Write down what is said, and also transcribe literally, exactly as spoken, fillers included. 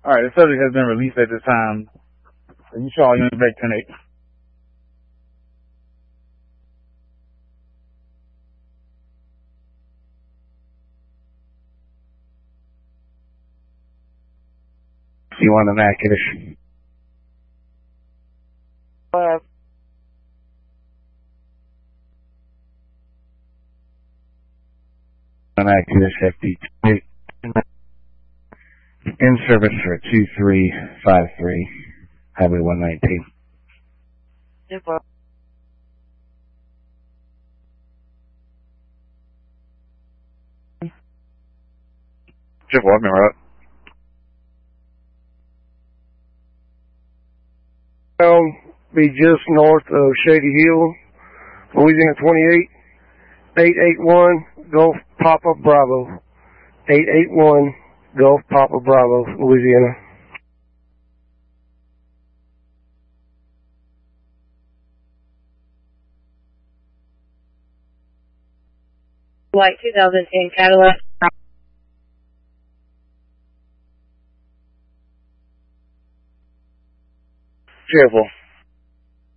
All right, the subject has been released at this time. You show all units back ten eight. You want an accurate? Uh, An accurate F D in service for two three five three, Highway one nineteen. info. Just walk me right. Um, be just north of Shady Hill, Louisiana twenty-eight, eight eight one Gulf Papa Bravo, eight eight one Gulf Papa Bravo, Louisiana. White two thousand ten Cadillac. Careful.